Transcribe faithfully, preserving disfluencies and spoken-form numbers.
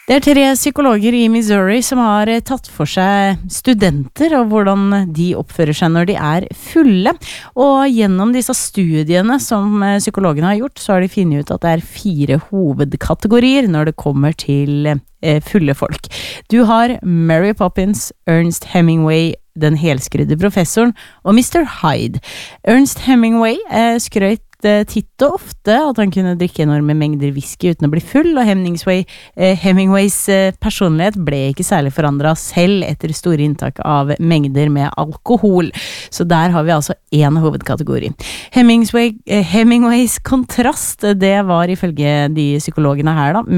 Det er tre psykologer i Missouri som har tatt for seg studenter og hvordan de oppfører seg når de er fulle. Og gjennom disse studiene som psykologene har gjort, så har de funnet ut at det er fire hovedkategorier når det kommer til fulle folk. Du har Mary Poppins, Ernest Hemingway, den helskrydde professoren, og mister Hyde. Ernest Hemingway eh, skrøt titt og ofte at han kunne drikke enorme mengder whisky uten å bli full, og Hemingway, eh, Hemingways eh, personlighet ble ikke særlig forandret selv etter store inntak av mengder med alkohol. Så der har vi altså en hovedkategori. Hemingway, eh, Hemingways kontrast, det var ifølge de psykologene her da,